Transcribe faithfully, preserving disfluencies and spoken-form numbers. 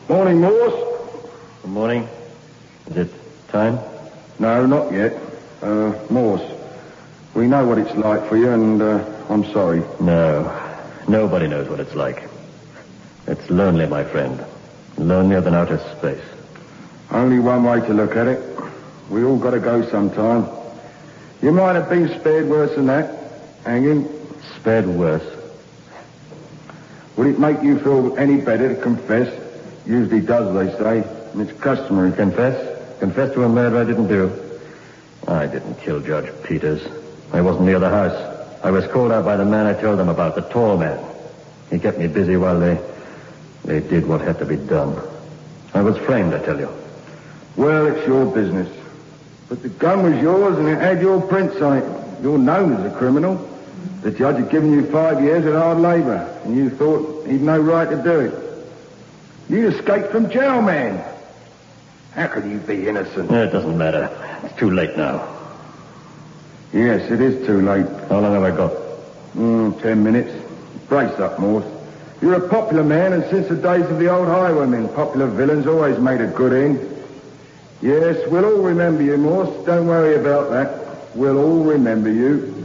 Morning, Morse. Good morning. Is it time? No, not yet. Uh, Morse, we know what it's like for you, and uh, I'm sorry. No. Nobody knows what it's like. It's lonely, my friend. Lonelier than outer space. Only one way to look at it. We all got to go sometime. You might have been spared worse than that. Hanging. Spared worse. Would it make you feel any better to confess? Usually does, they say. And it's customary. Confess? Confess to a murder I didn't do. I didn't kill Judge Peters. I wasn't near the house. I was called out by the man I told them about, the tall man. He kept me busy while they... they did what had to be done. I was framed, I tell you. Well, it's your business. But the gun was yours and it had your prints on it. You're known as a criminal. The judge had given you five years at hard labor, and you thought he'd no right to do it. You escaped from jail, man. How could you be innocent? It doesn't matter. It's too late now. Yes, it is too late. How long have I got? Mm, ten minutes. Brace up, Morse. You're a popular man, and since the days of the old highwaymen, popular villains always made a good end. Yes, we'll all remember you, Morse. Don't worry about that. We'll all remember you.